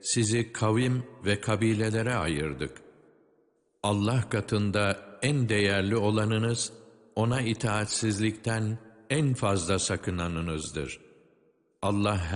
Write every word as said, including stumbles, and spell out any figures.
sizi kavim ve kabilelere ayırdık. Allah katında en değerli olanınız, ona itaatsizlikten en fazla sakınanınızdır. Allah